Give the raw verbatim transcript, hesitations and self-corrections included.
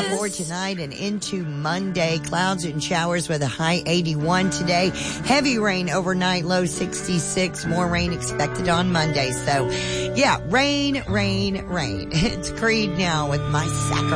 for tonight and into Monday. Clouds and showers with a high eighty-one today. Heavy rain overnight, low sixty-six. More rain expected on Monday. So, yeah, rain, rain, rain. It's Creed now with My Sacrifice.